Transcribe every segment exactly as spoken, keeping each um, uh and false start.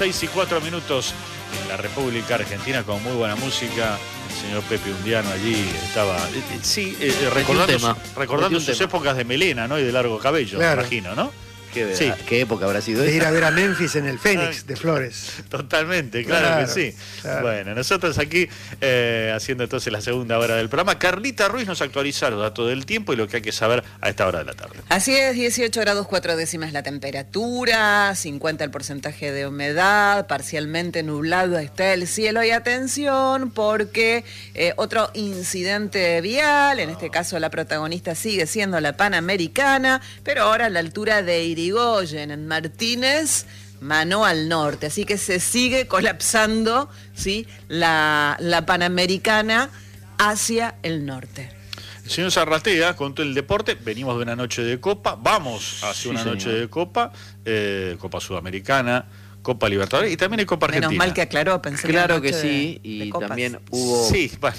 seis y cuatro minutos en la República Argentina con muy buena música. El señor Pepe Undiano allí estaba, eh, eh, sí, eh, recordando, tema. su, recordando sus tema. épocas de melena, ¿no? Y de largo cabello, Claro. me imagino, ¿no? ¿Qué, Sí. ¿Qué época habrá sido De ir esa? a ver a Memphis en el Fénix de Flores. Totalmente, claro, Claro, que sí. claro. Bueno, nosotros aquí eh, haciendo entonces la segunda hora del programa. Carlita Ruiz nos actualiza los datos del tiempo y lo que hay que saber a esta hora de la tarde. Así es, dieciocho grados cuatro décimas la temperatura, cincuenta el porcentaje de humedad, parcialmente nublado está el cielo. Y atención porque eh, otro incidente vial, en este caso la protagonista sigue siendo la Panamericana, pero ahora a la altura de Irigoyen, en Martínez, mano al norte. Así que se sigue colapsando, ¿sí?, la, la Panamericana hacia el norte. El señor Zarratea contó el deporte, venimos de una noche de Copa, vamos hacia Sí, una señor. noche de Copa, eh, Copa Sudamericana, Copa Libertadores y también hay Copa Argentina. Menos mal que aclaró, pensé Claro era que noche sí, de- y de copas. también hubo Sí, bueno,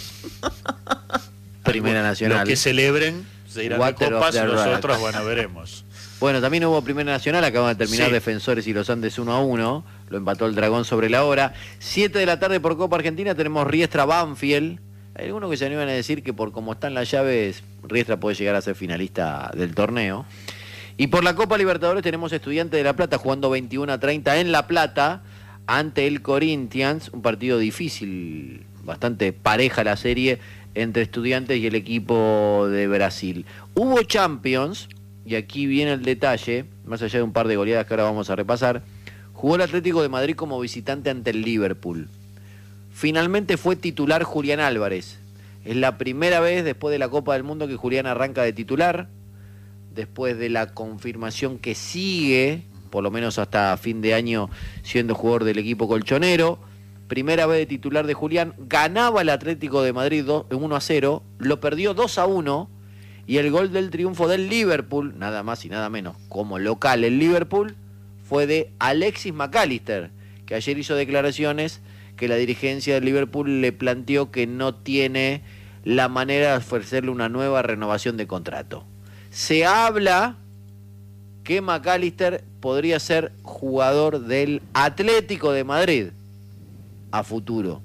Primera Nacional. los que celebren se irán Water de of copas, the nosotros, Rats. bueno, veremos. Bueno, también hubo Primera Nacional, acaban de terminar Sí. Defensores y los Andes uno a uno, lo empató el Dragón sobre la hora. siete de la tarde por Copa Argentina tenemos Riestra Banfield. Hay algunos que se animan a decir que por cómo están las llaves, Riestra puede llegar a ser finalista del torneo. Y por la Copa Libertadores tenemos Estudiantes de La Plata jugando veintiuno a treinta en La Plata ante el Corinthians, un partido difícil, bastante pareja la serie entre Estudiantes y el equipo de Brasil. Hubo Champions, y aquí viene el detalle, más allá de un par de goleadas que ahora vamos a repasar. Jugó el Atlético de Madrid como visitante ante el Liverpool. Finalmente fue titular Julián Álvarez. Es la primera vez después de la Copa del Mundo que Julián arranca de titular, después de la confirmación que sigue, por lo menos hasta fin de año, siendo jugador del equipo colchonero. Primera vez de titular de Julián, ganaba el Atlético de Madrid uno a cero, lo perdió dos a uno, y el gol del triunfo del Liverpool, nada más y nada menos, como local el Liverpool, fue de Alexis McAllister, que ayer hizo declaraciones que la dirigencia del Liverpool le planteó que no tiene la manera de ofrecerle una nueva renovación de contrato. Se habla que McAllister podría ser jugador del Atlético de Madrid a futuro.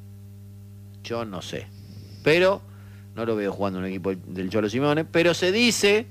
Yo no sé, pero no lo veo jugando en el equipo del Cholo Simeone, pero se dice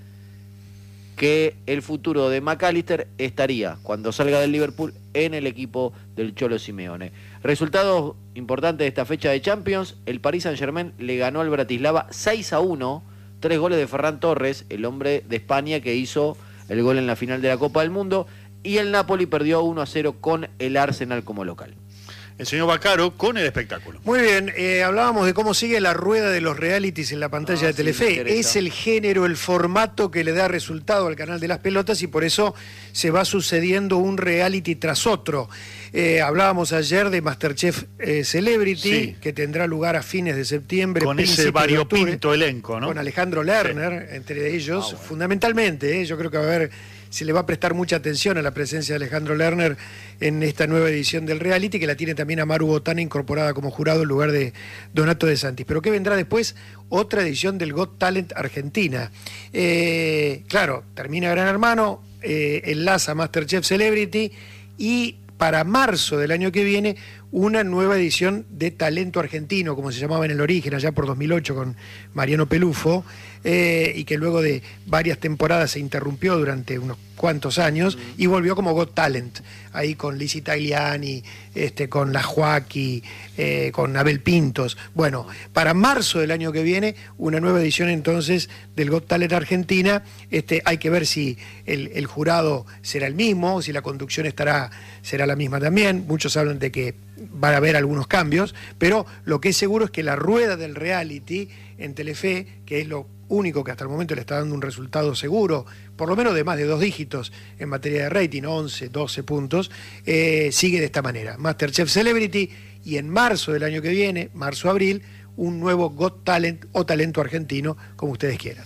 que el futuro de McAllister estaría, cuando salga del Liverpool, en el equipo del Cholo Simeone. Resultados importantes de esta fecha de Champions: el Paris Saint-Germain le ganó al Bratislava seis a uno, tres goles de Ferran Torres, el hombre de España que hizo el gol en la final de la Copa del Mundo, y el Napoli perdió uno a cero con el Arsenal como local. El señor Bacaro con el espectáculo. Muy bien, eh, hablábamos de cómo sigue la rueda de los realities en la pantalla Ah, de sí, Telefe. me interesa. Es el género, el formato que le da resultado al canal de las pelotas y por eso se va sucediendo un reality tras otro. Eh, hablábamos ayer de Masterchef eh, Celebrity, Sí. que tendrá lugar a fines de septiembre. Con ese principios de octubre, variopinto elenco, ¿no? con Alejandro Lerner, entre ellos, Ah, bueno. fundamentalmente. eh, yo creo que va a haber, se le va a prestar mucha atención a la presencia de Alejandro Lerner en esta nueva edición del reality, que la tiene también a Maru Botana incorporada como jurado en lugar de Donato De Santis. Pero ¿qué vendrá después? Otra edición del Got Talent Argentina. Eh, claro, termina Gran Hermano, eh, enlaza Masterchef Celebrity y para marzo del año que viene una nueva edición de Talento Argentino, como se llamaba en el origen, allá por dos mil ocho con Mariano Pelufo, eh, y que luego de varias temporadas se interrumpió durante unos cuantos años y volvió como Got Talent, ahí con Lizzie Tagliani, este, con La Joaquí, eh, con Abel Pintos. Bueno, para marzo del año que viene, una nueva edición entonces del Got Talent Argentina. Este, hay que ver si el, el jurado será el mismo, si la conducción estará, será la misma también. Muchos hablan de que van a haber algunos cambios, pero lo que es seguro es que la rueda del reality en Telefe, que es lo único que hasta el momento le está dando un resultado seguro, por lo menos de más de dos dígitos en materia de rating, once, doce puntos, eh, sigue de esta manera. Masterchef Celebrity, y en marzo del año que viene, marzo-abril, un nuevo Got Talent o talento argentino, como ustedes quieran.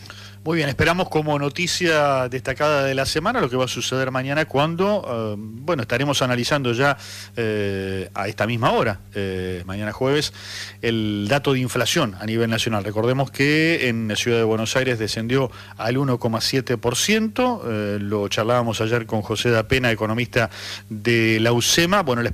Muy bien, esperamos como noticia destacada de la semana lo que va a suceder mañana cuando, eh, bueno, estaremos analizando ya eh, a esta misma hora, eh, mañana jueves, el dato de inflación a nivel nacional. Recordemos que en la ciudad de Buenos Aires descendió al uno coma siete por ciento, eh, lo charlábamos ayer con José da Pena, economista de la UCEMA. Bueno,